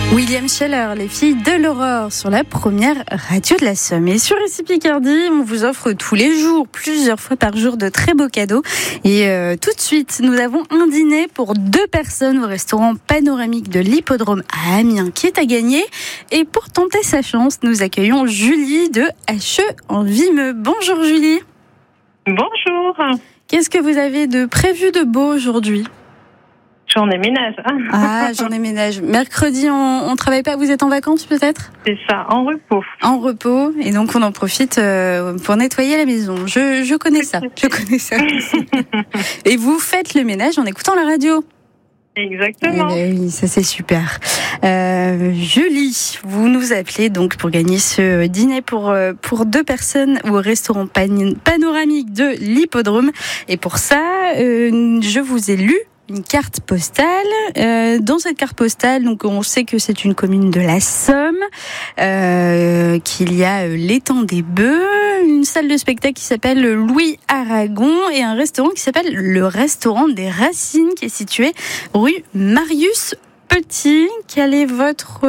William Scheller, les filles de l'aurore sur la première radio de la Somme. Et sur ici Picardie, on vous offre tous les jours, plusieurs fois par jour, de très beaux cadeaux. Et tout de suite, nous avons un dîner pour 2 personnes au restaurant panoramique de l'Hippodrome à Amiens qui est à gagner. Et pour tenter sa chance, nous accueillons Julie de HE en Vimeux. Bonjour Julie. Bonjour. Qu'est-ce que vous avez de prévu de beau aujourd'hui ? Journée ménage. Ah, journée ménage. Mercredi, on travaille pas. Vous êtes en vacances peut-être ? C'est ça, en repos. En repos, et donc on en profite pour nettoyer la maison. Je connais ça. Je connais ça. Et vous faites le ménage en écoutant la radio. Exactement. Oui, ça c'est super. Julie, vous nous appelez donc pour gagner ce dîner pour 2 personnes au restaurant panoramique de l'Hippodrome. Et pour ça, je vous ai lu une carte postale. Dans cette carte postale, donc on sait que c'est une commune de la Somme, qu'il y a l'étang des Bœufs, une salle de spectacle qui s'appelle Louis Aragon et un restaurant qui s'appelle le restaurant des Racines qui est situé rue Marius Petit. Quelle est votre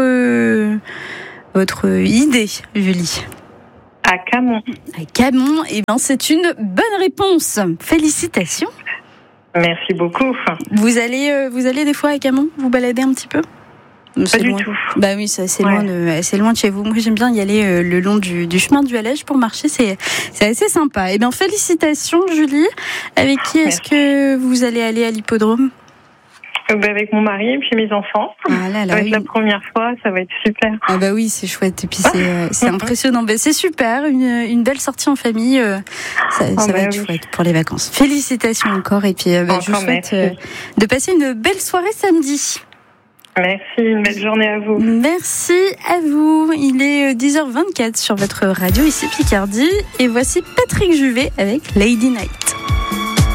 idée, Julie ? À Camon. À Camon, et ben c'est une bonne réponse. Félicitations. Merci beaucoup. Vous allez des fois à Camon, vous baladez un petit peu ? Pas du tout. Bah oui, c'est assez loin de chez vous. Moi, j'aime bien y aller le long du chemin du Halège pour marcher. C'est assez sympa. Eh bien, félicitations, Julie. Avec qui est-ce que vous allez aller à l'hippodrome ? Avec mon mari et puis mes enfants. Ah là là, ça va être la première fois, ça va être super. Ah bah oui, c'est chouette. Et puis c'est impressionnant. Bah, c'est super, une belle sortie en famille. Ça va être chouette pour les vacances. Félicitations encore. Et puis je vous souhaite de passer une belle soirée samedi. Merci, une belle journée à vous. Merci à vous. Il est 10h24 sur votre radio ici Picardie. Et voici Patrick Juvet avec Lady Night.